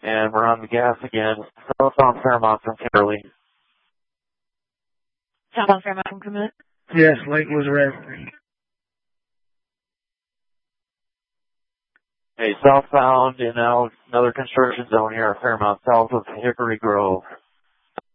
And we're on the gas again. Southbound Fairmont from Kimberly. Southbound Fairmont from Kimberly? Yes, light was red. Hey, southbound in another construction zone here at Fairmont, south of Hickory Grove.